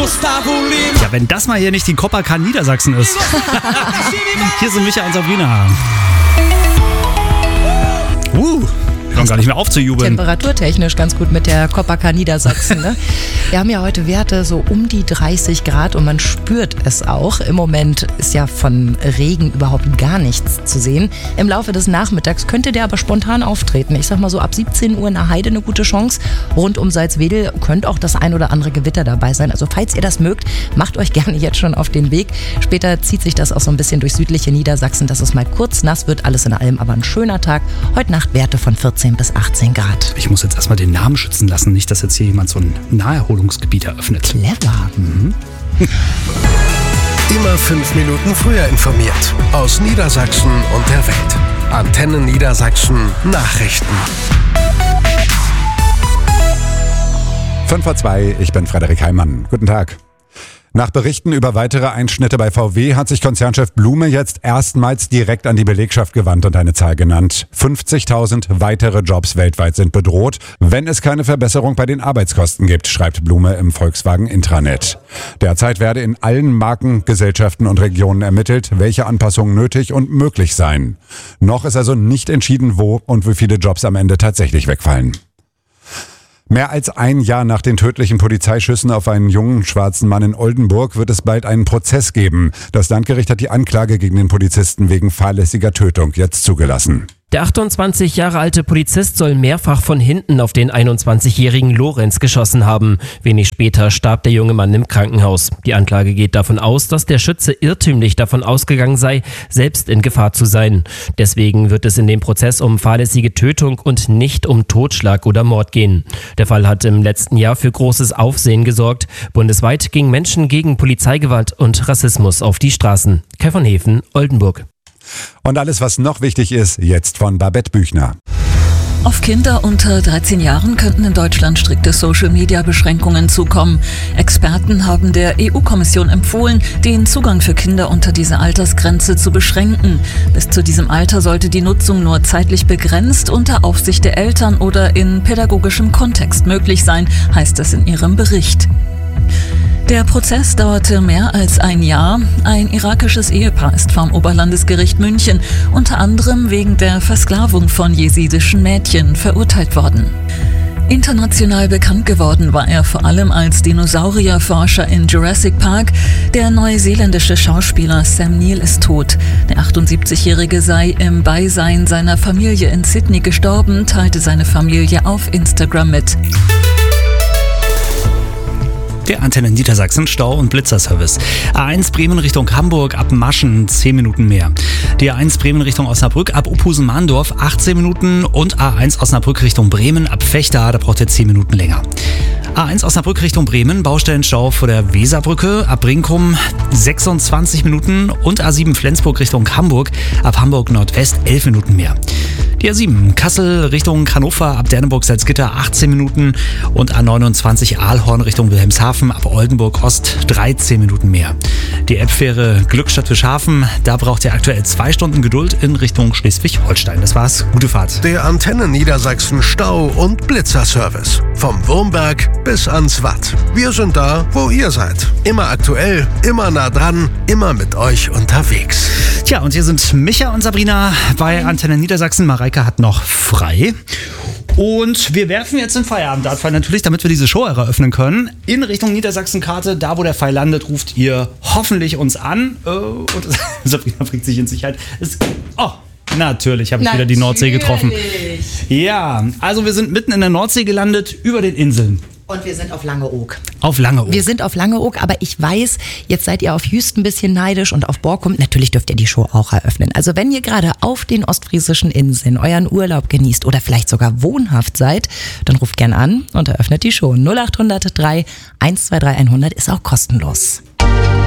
Gustavo Lima. Ja, wenn das mal hier nicht die Copacabana Niedersachsen ist. Hier sind Micha und Sabrina. Hören gar nicht mehr auf zu jubeln. Temperaturtechnisch ganz gut mit der Copacabana Niedersachsen. Ne? Wir haben ja heute Werte so um die 30 Grad und man spürt es auch. Im Moment ist ja von Regen überhaupt gar nichts zu sehen. Im Laufe des Nachmittags könnte der aber spontan auftreten. Ich sag mal so ab 17 Uhr in der Heide eine gute Chance. Rund um Salzwedel könnte auch das ein oder andere Gewitter dabei sein. Also falls ihr das mögt, macht euch gerne jetzt schon auf den Weg. Später zieht sich das auch so ein bisschen durch südliche Niedersachsen, dass es mal kurz nass wird. Alles in allem aber ein schöner Tag. Heute Nacht Werte von 14 bis 18 Grad. Ich muss jetzt erstmal den Namen schützen lassen, nicht, dass jetzt hier jemand so ein Naherholungsgebiet eröffnet. Clever. Immer 5 Minuten früher informiert. Aus Niedersachsen und der Welt. Antenne Niedersachsen Nachrichten. 5:02, ich bin Frederik Heimann. Guten Tag. Nach Berichten über weitere Einschnitte bei VW hat sich Konzernchef Blume jetzt erstmals direkt an die Belegschaft gewandt und eine Zahl genannt. 50.000 weitere Jobs weltweit sind bedroht, wenn es keine Verbesserung bei den Arbeitskosten gibt, schreibt Blume im Volkswagen Intranet. Derzeit werde in allen Marken, Gesellschaften und Regionen ermittelt, welche Anpassungen nötig und möglich seien. Noch ist also nicht entschieden, wo und wie viele Jobs am Ende tatsächlich wegfallen. Mehr als ein Jahr nach den tödlichen Polizeischüssen auf einen jungen schwarzen Mann in Oldenburg wird es bald einen Prozess geben. Das Landgericht hat die Anklage gegen den Polizisten wegen fahrlässiger Tötung jetzt zugelassen. Der 28 Jahre alte Polizist soll mehrfach von hinten auf den 21-jährigen Lorenz geschossen haben. Wenig später starb der junge Mann im Krankenhaus. Die Anklage geht davon aus, dass der Schütze irrtümlich davon ausgegangen sei, selbst in Gefahr zu sein. Deswegen wird es in dem Prozess um fahrlässige Tötung und nicht um Totschlag oder Mord gehen. Der Fall hat im letzten Jahr für großes Aufsehen gesorgt. Bundesweit gingen Menschen gegen Polizeigewalt und Rassismus auf die Straßen. Kai von Hefen, Oldenburg. Und alles, was noch wichtig ist, jetzt von Babette Büchner. Auf Kinder unter 13 Jahren könnten in Deutschland strikte Social-Media-Beschränkungen zukommen. Experten haben der EU-Kommission empfohlen, den Zugang für Kinder unter dieser Altersgrenze zu beschränken. Bis zu diesem Alter sollte die Nutzung nur zeitlich begrenzt unter Aufsicht der Eltern oder in pädagogischem Kontext möglich sein, heißt es in ihrem Bericht. Der Prozess dauerte mehr als ein Jahr. Ein irakisches Ehepaar ist vom Oberlandesgericht München unter anderem wegen der Versklavung von jesidischen Mädchen verurteilt worden. International bekannt geworden war er vor allem als Dinosaurierforscher in Jurassic Park. Der neuseeländische Schauspieler Sam Neill ist tot. Der 78-Jährige sei im Beisein seiner Familie in Sydney gestorben, teilte seine Familie auf Instagram mit. Der Antenne Niedersachsen Stau- und Blitzerservice. A1 Bremen Richtung Hamburg ab Maschen 10 Minuten mehr. Die A1 Bremen Richtung Osnabrück ab Uphusen-Mahndorf 18 Minuten und A1 Osnabrück Richtung Bremen ab Vechta, da braucht ihr 10 Minuten länger. A1 Osnabrück Richtung Bremen, Baustellenstau vor der Weserbrücke, ab Brinkum 26 Minuten und A7 Flensburg Richtung Hamburg, ab Hamburg Nordwest 11 Minuten mehr. Die A7 Kassel Richtung Hannover, ab Dernenburg-Salzgitter 18 Minuten und A29 Aalhorn Richtung Wilhelmshaven, ab Oldenburg Ost 13 Minuten mehr. Die Elbfähre Glückstadt-Fischhafen, da braucht ihr aktuell 2 Stunden Geduld in Richtung Schleswig-Holstein. Das war's, gute Fahrt. Der Antenne Niedersachsen Stau- und Blitzerservice. Vom Wurmberg bis ans Watt. Wir sind da, wo ihr seid. Immer aktuell, immer nah dran, immer mit euch unterwegs. Tja, und hier sind Micha und Sabrina bei Antenne Niedersachsen. Mareike hat noch frei. Und wir werfen jetzt den Feierabend-Dartpfeil natürlich, damit wir diese Show eröffnen können. In Richtung Niedersachsen-Karte, da wo der Pfeil landet, ruft ihr hoffentlich uns an. Und Sabrina bringt sich in Sicherheit. Natürlich habe ich wieder die Nordsee getroffen. Ja, also wir sind mitten in der Nordsee gelandet, über den Inseln. Und wir sind auf Langeoog. Auf Langeoog. Wir sind auf Langeoog, aber ich weiß, jetzt seid ihr auf Jüst ein bisschen neidisch und auf Borkum. Natürlich dürft ihr die Show auch eröffnen. Also wenn ihr gerade auf den ostfriesischen Inseln euren Urlaub genießt oder vielleicht sogar wohnhaft seid, dann ruft gern an und eröffnet die Show. 0800 3 123 100 ist auch kostenlos.